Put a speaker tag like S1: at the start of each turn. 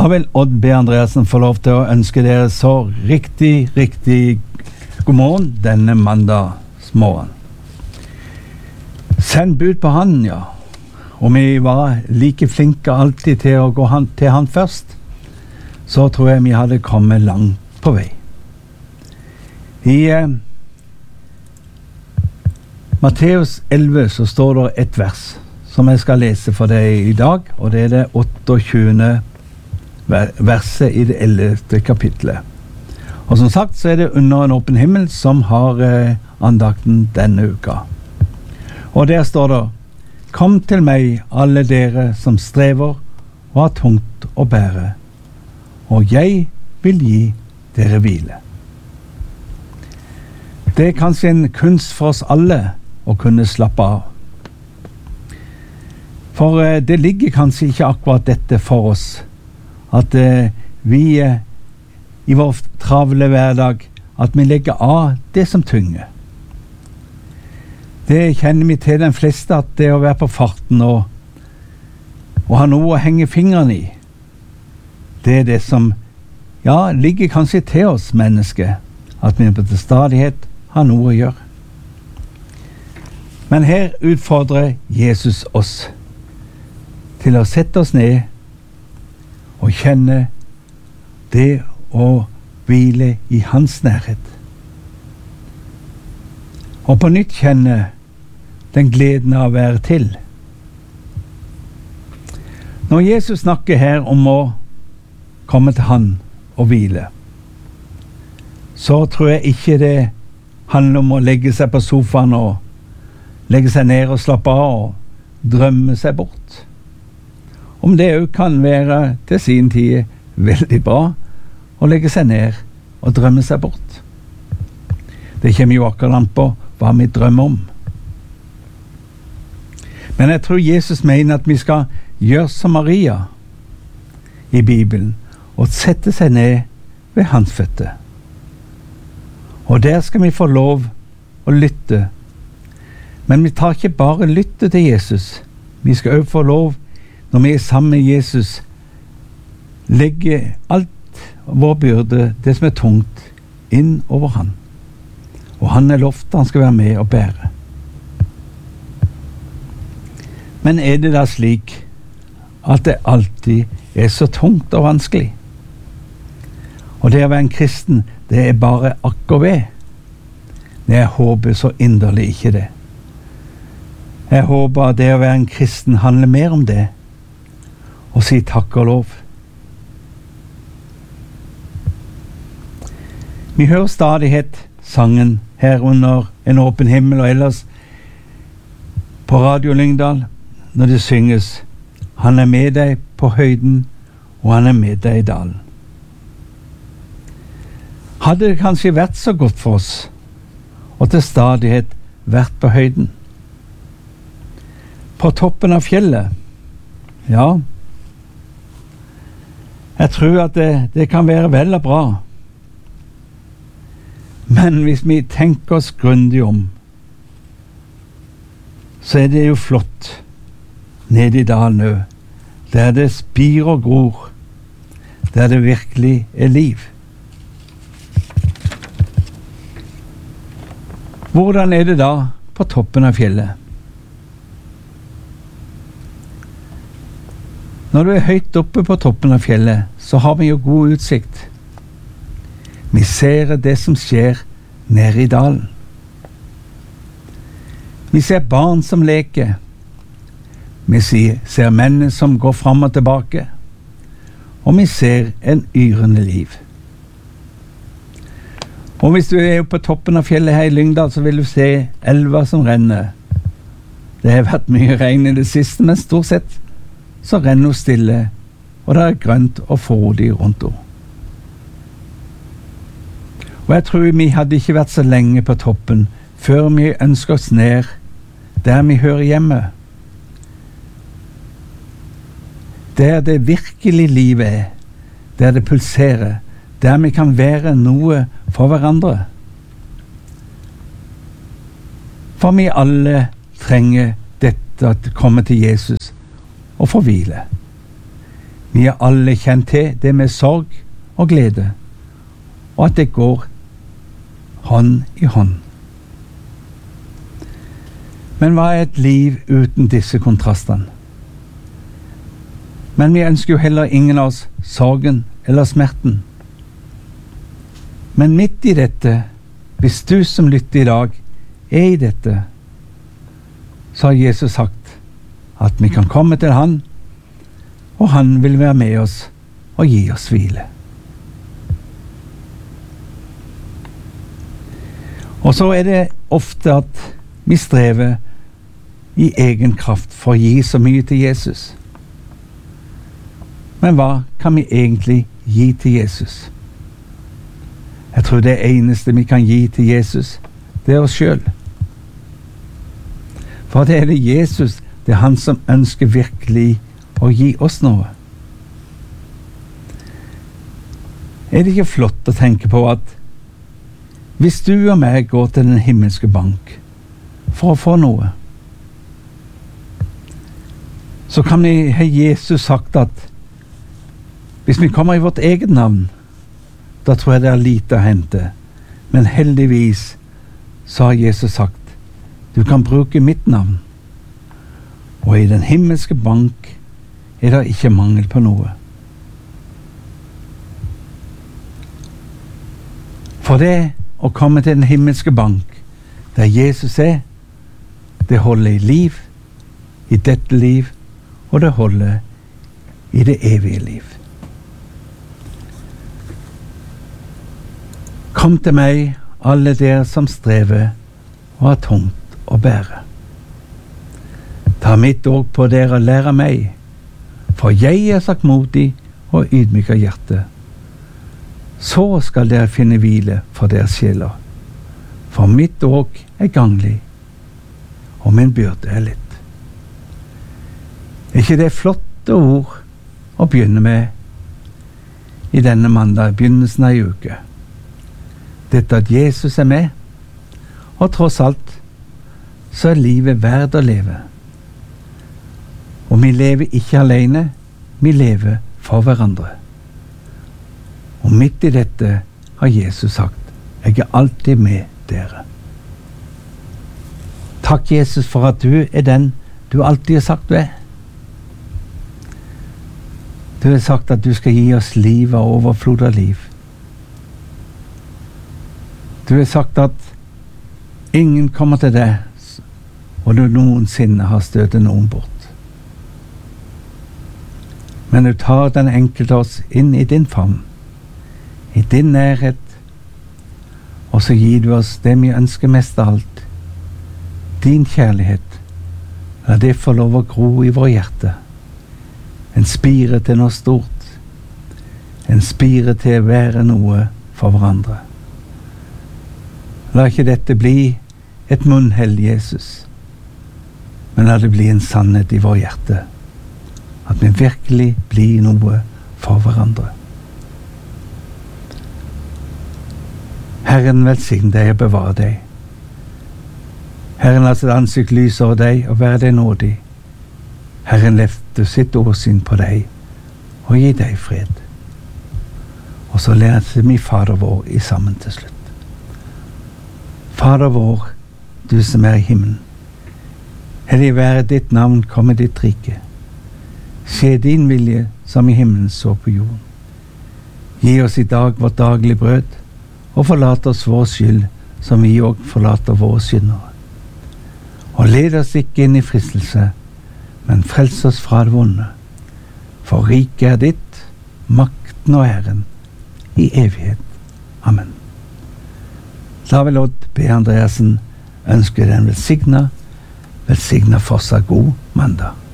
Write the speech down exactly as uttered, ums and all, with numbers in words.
S1: Da vil Odd B. Andreasen få lov til å ønske dere så riktig, riktig god morgen denne mandagsmorgen. Send bud på han, ja. Om vi var like flinke alltid til å gå han, til han først, så tror jeg vi hadde kommet langt på vei. I eh, Matteus elleve så står det et vers som jeg skal lese for deg i dag, og det er det otteogtjuende verset i det ellevte kapitlet. Og som sagt så er det under en åpen himmel som har eh, andakten denne uka. Og der står det: Kom til meg, alle dere som strever og har tungt å bære, og jeg vil gi dere hvile. Det er kanskje en kunst for oss alle å kunne slappe av. For eh, det ligger kanskje ikke akkurat dette for oss, at eh, vi eh, i vår travle hverdag, at vi legger av det som tynger. Det kjenner vi til den fleste, at det å være på farten og, og ha noe å henge fingrene i, det er det som, ja, ligger kanskje til oss mennesker, at vi på stadighet har noe å gjøre. Men her utfordrer Jesus oss til å sette oss ned og kjenne det å hvile i hans nærhet. Og på nytt kjenne den gleden av å være til. Når Jesus snakker her om å komme til han og hvile, så tror jeg ikke det handler om å legge seg på sofaen og legge seg ned og slappe av og drømme seg bort. Om det jo kan være til sin tid veldig bra å legge seg ned og drømme seg bort. Det kommer jo akkurat an på hva vi drømmer om. Men jeg tror Jesus mener at vi skal gjøre som Maria i Bibelen og sette seg ned ved hans føtter. Og der skal vi få lov å lytte. Men vi tar ikke bare lytte til Jesus. Vi skal også få lov, når vi er sammen med Jesus, legge alt vår byrde, det som er tungt, inn over han. Og han er lovt, han skal være med og bære. Men er det da slik at det alltid er så tungt og vanskelig? Og det å være en kristen, det er bare akk og ved. Jeg håper så inderlig ikke det. Jeg håper at det å være en kristen handler mer om det, og si takk og lov. Vi hører stadighet sangen her under en åpen himmel og ellers på Radio Lyngdal når det synges: Han er med deg på høyden, og han er med deg i dalen. Hadde det kanskje vært så godt for oss og til stadighet vært på høyden? På toppen av fjellet? Ja, jeg tror at det, det kan være vel og bra. Men hvis vi tenker oss grundig om, så er det jo flott nede i dalen òg, der det spir og gror, der det virkelig er liv. Hvordan er det da på toppen av fjellet? Når du er høyt oppe på toppen av fjellet, så har vi jo god utsikt. Vi ser det som skjer nede i dalen. Vi ser barn som leker. Vi ser menn som går fram og tilbake. Og vi ser en yrende liv. Og hvis du er på toppen av fjellet her i Lyngdal, så vil du se elva som renner. Det har vært mye regn i det siste, men stort sett så renner hun stille, og det er grønt og frodig rundt henne. Og jeg tror vi hadde ikke vært så lenge på toppen før vi ønsker oss ned der vi hører hjemme. Der det virkelig livet er, der det pulserer, der vi kan være noe for hverandre. For vi alle trenger dette, at komme til Jesus og få hvile. Vi er alle kjent til det med sorg og glede, og at det går hånd i hånd. Men hva er et liv uten disse kontrastene? Men vi ønsker jo heller ingen av oss sorgen eller smerten. Men midt i dette, hvis du som lytter i dag er i dette, så har Jesus sagt at vi kan komme til han, og han vil være med oss og gi oss hvile. Og så er det ofte at vi strever i egen kraft for å gi så mye til Jesus. Men hva kan vi egentlig gi til Jesus? Jeg tror det eneste vi kan gi til Jesus, det er oss selv. For det er det Jesus, det er han som ønsker virkelig å gi oss noe. Er det ikke flott å tenke på at hvis du og meg går til den himmelske bank for å få noe, så kan vi ha Jesus sagt at hvis vi kommer i vårt eget navn, da tror jeg det er lite å hente. Men heldigvis så har Jesus sagt, du kan bruke mitt navn. Og i den himmelske bank er det ikke mangel på noe. For det å komme til den himmelske bank, der Jesus er, det holder i liv, i dette liv, og det holder i det evige liv. Kom til meg, alle dere som strever og har tungt å bære. Ta mitt åk på dere og lær av meg, for jeg er saktmodig og ydmyk av hjerte. Så skal dere finne hvile for deres sjeler, for mitt åk er ganglig, og min byrde er litt. Er ikke det flotte ord å begynne med i denne mandag, begynnelsen av uke? Dette at Jesus er med, og tross alt så er livet verdt å leve. Og vi lever ikke alene, vi lever for hverandre. Og midt i dette har Jesus sagt, jeg er alltid med dere. Takk Jesus for at du er den du alltid har sagt du er. Du har sagt at du skal gi oss liv og overflod av liv. Du har sagt at ingen kommer til deg, og du noensinne har støtet noen bort. Men du tar den enkelte oss inn i din favn, i din nærhet, og så gir du oss det vi ønsker mest av alt. Din kjærlighet, la det få lov å gro i vår hjerte. En spire til noe stort, en spire til å være noe for hverandre. La ikke dette bli et munnhell, Jesus, men la det bli en sannhet i vår hjerte, at vi virkelig blir noe for hverandre. Herren velsigne deg og bevare deg. Herren la sitt ansikt lyse over deg og være deg nådig. Herren løfter sitt åsyn på deg og gi deg fred. Og så leser vi Fader vår i sammen til slutt. Fader vår, du som er i himmelen. Hellig være ditt navn, komme ditt rike. Skje din vilje som i himmelen så på jorden. Gi oss i dag vårt daglige brød, og forlat oss vår skyld, som vi også forlater våre syndere. Og led oss ikke inn i fristelse, men frels oss fra det vonde. For riket er ditt, makten og æren, i evighet. Amen. Da vil Odd B. Andreassen ønske den velsigna, velsigna fortsatt god mandag.